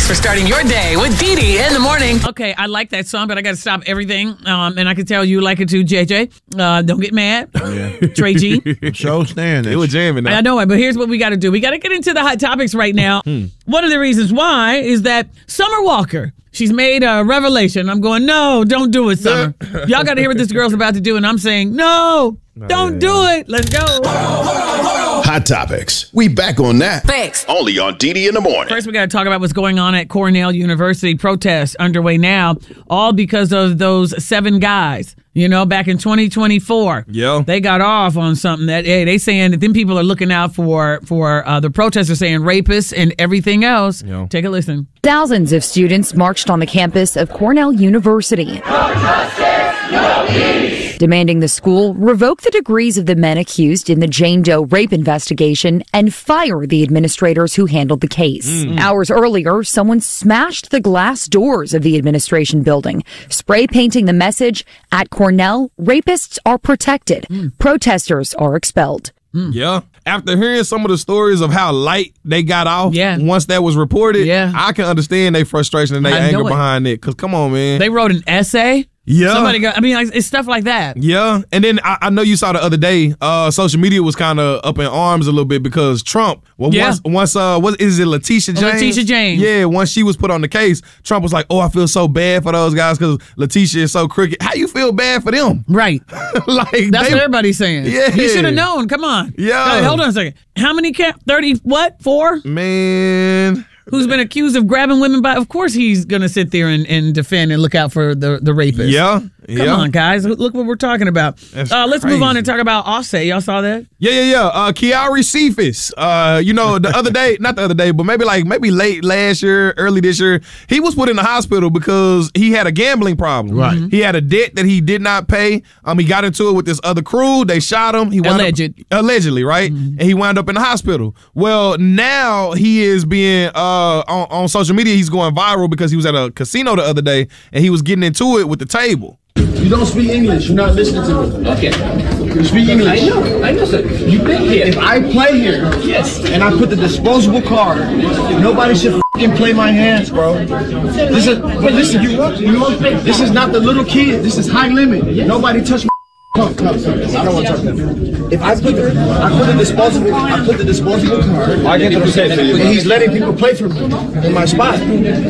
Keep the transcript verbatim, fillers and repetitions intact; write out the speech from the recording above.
Thanks for starting your day with Dee Dee in the morning. Okay, I like that song, but I got to stop everything. Um, and I can tell you like it too, J J. Uh, don't get mad. Yeah. Trey G. Show stand. It was jamming now. I know it, but here's what we got to do. We got to get into the hot topics right now. Hmm. One of the reasons why is that Summer Walker, she's made a revelation. I'm going, no, don't do it, Summer. Y'all got to hear what this girl's about to do, and I'm saying, no, don't yeah. do it. Let's go. Hot Topics. We back on that. Thanks. Only on Dee Dee in the morning. First, we got to talk about what's going on at Cornell University. Protests underway now, all because of those seven guys. You know, back in twenty twenty-four, Yeah. they got off on something that, hey, they saying that then people are looking out for, for uh, the protesters saying rapists and everything else. Yeah. Take a listen. Thousands of students marched on the campus of Cornell University, demanding the school revoke the degrees of the men accused in the Jane Doe rape investigation and fire the administrators who handled the case. Mm. Hours earlier, someone smashed the glass doors of the administration building, spray painting the message, "At Cornell, rapists are protected. Mm. Protesters are expelled." Yeah. After hearing some of the stories of how light they got off Yeah. once that was reported, Yeah. I can understand their frustration and their I know anger it. behind it. Because, come on, man. They wrote an essay. Yeah. Somebody got, I mean, like, it's stuff like that. Yeah, and then I, I know you saw the other day, uh, social media was kind of up in arms a little bit because Trump, well, Yeah. once, once uh, what is it, Letitia James? Letitia James. Yeah, once she was put on the case, Trump was like, oh, I feel so bad for those guys because Letitia is so crooked. How you feel bad for them? Right. Like That's they- what everybody's saying. Yeah. You should have known. Come on. Yeah. Hey, hold on a second. How many, ca- thirty, what, four? Man. Who's been accused of grabbing women by, of course he's going to sit there and, and defend and look out for the, the rapist. Yeah. Come yeah. on, guys. Look what we're talking about. That's Uh, let's move on crazy. and talk about Offset. Y'all saw that? Yeah, yeah, yeah. Uh, Kiari Cephas. Uh, you know, the other day, not the other day, but maybe like maybe late last year, early this year, he was put in the hospital because he had a gambling problem. Right. He had a debt that he did not pay. Um, he got into it with this other crew. They shot him. He wound Alleged. Up, allegedly, right? And he wound up in the hospital. Well, now he is being uh on, on social media. He's going viral because he was at a casino the other day and he was getting into it with the table. You don't speak English. You're not listening to me. Okay. You speak English. I know. I know, sir. You've been here. If I play here, Yes. and I put the disposable card, nobody should f***ing play my hands, bro. This is, but listen, you, this is not the little kid. This is high limit. Nobody touch my. Come, come, come. I don't want to talk to you. If I put the, I put the disposable, I put the disposable card. I get the receipt. And he's letting people play for me in my spot.